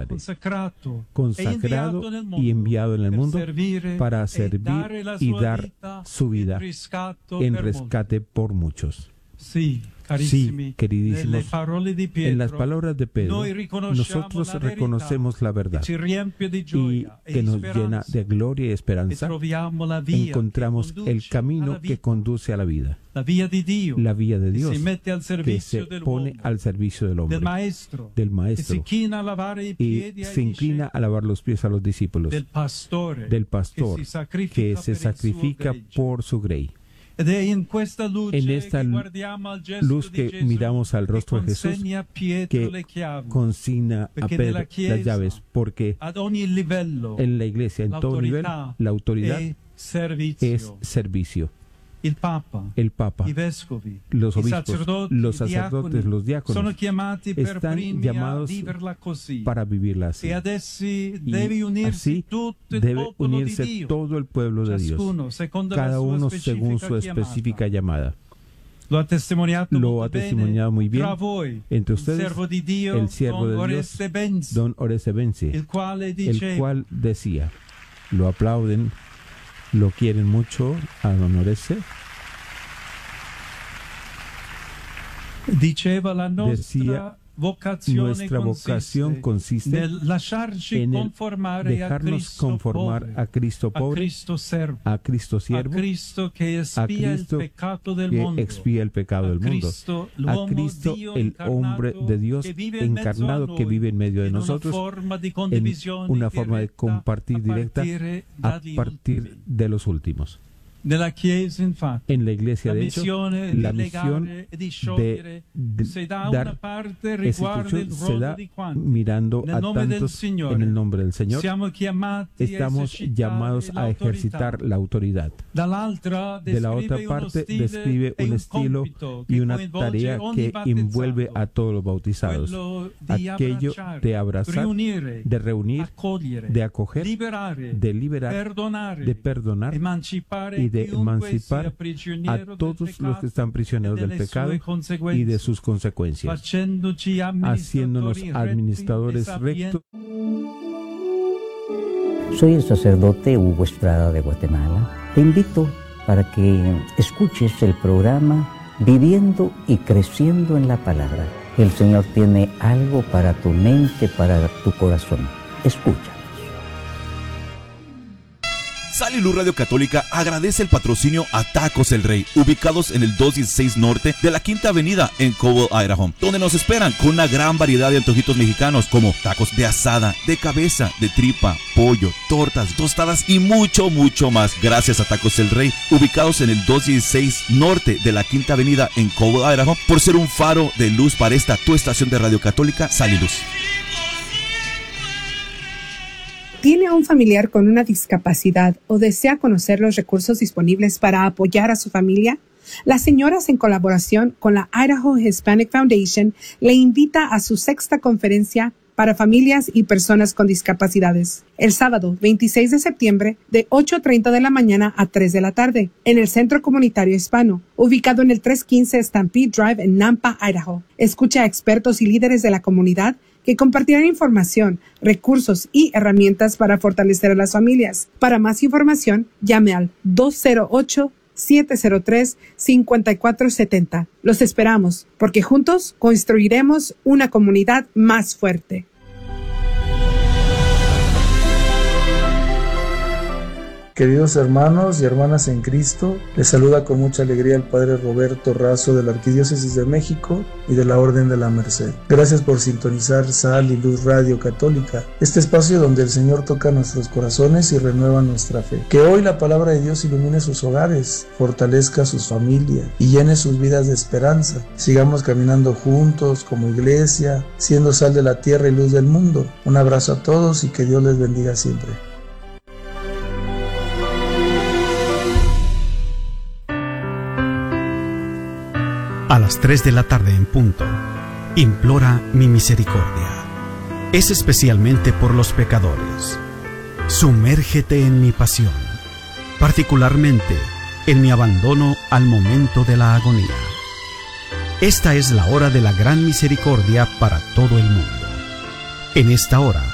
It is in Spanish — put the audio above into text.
Padre, consagrado y enviado en el mundo para servir y dar su vida en rescate por muchos. Sí, queridísimos, en las palabras de Pedro, nosotros reconocemos la verdad y que nos llena de gloria y esperanza. Encontramos el camino que conduce a la vida, la vía de Dios, que se pone al servicio del hombre, del Maestro, y se inclina a lavar los pies a los discípulos, del pastor que se sacrifica por su grey. En esta luz que miramos al rostro de Jesús, que consigna a Pedro las llaves, porque en la iglesia, en todo nivel, la autoridad es servicio. El Papa, los obispos, los sacerdotes, los diáconos están llamados para vivirla así. Y así debe unirse todo el pueblo de Dios, cada uno según su específica llamada. Lo ha testimoniado muy bien entre ustedes el siervo de Dios, don Oreste Benzi, el cual decía, lo aplauden, lo quieren mucho a don Oreste. Decía, nuestra vocación consiste en dejarnos conformar a Cristo pobre, a Cristo siervo, a Cristo que expía el pecado del mundo, a Cristo el hombre de Dios encarnado que vive en medio de nosotros, en una forma de compartir directa a partir de los últimos. En la iglesia, de hecho, la misión de dar esa instrucción se da mirando a tantos en el nombre del Señor. Estamos llamados a ejercitar la autoridad. De la otra parte, describe un estilo y una tarea que envuelve a todos los bautizados. Aquello de abrazar, de reunir, de acoger, de liberar, de perdonar y de emancipar a todos los que están prisioneros del pecado y de sus consecuencias, haciéndonos administradores rectos. Soy el sacerdote Hugo Estrada de Guatemala. Te invito para que escuches el programa Viviendo y Creciendo en la Palabra. El Señor tiene algo para tu mente, para tu corazón. Escucha. Sal y Luz Radio Católica agradece el patrocinio a Tacos El Rey, ubicados en el 216 Norte de la Quinta Avenida en Cobble, Idaho, donde nos esperan con una gran variedad de antojitos mexicanos como tacos de asada, de cabeza, de tripa, pollo, tortas, tostadas y mucho, mucho más. Gracias a Tacos El Rey, ubicados en el 216 Norte de la Quinta Avenida en Cobble, Idaho, por ser un faro de luz para esta tu estación de Radio Católica, Sal y Luz. ¿Tiene a un familiar con una discapacidad o desea conocer los recursos disponibles para apoyar a su familia? Las señoras, en colaboración con la Idaho Hispanic Foundation, le invita a su 6ª conferencia para familias y personas con discapacidades, el sábado 26 de septiembre de 8:30 de la mañana a 3 de la tarde, en el Centro Comunitario Hispano, ubicado en el 315 Stampede Drive en Nampa, Idaho. Escucha a expertos y líderes de la comunidad que compartirán información, recursos y herramientas para fortalecer a las familias. Para más información, llame al 208-703-5470. Los esperamos, porque juntos construiremos una comunidad más fuerte. Queridos hermanos y hermanas en Cristo, les saluda con mucha alegría el Padre Roberto Razo de la Arquidiócesis de México y de la Orden de la Merced. Gracias por sintonizar Sal y Luz Radio Católica, este espacio donde el Señor toca nuestros corazones y renueva nuestra fe. Que hoy la palabra de Dios ilumine sus hogares, fortalezca sus familias y llene sus vidas de esperanza. Sigamos caminando juntos como iglesia, siendo sal de la tierra y luz del mundo. Un abrazo a todos y que Dios les bendiga siempre. A las 3 de la tarde en punto, implora mi misericordia. Es especialmente por los pecadores. Sumérgete en mi pasión, particularmente en mi abandono al momento de la agonía. Esta es la hora de la gran misericordia para todo el mundo. En esta hora,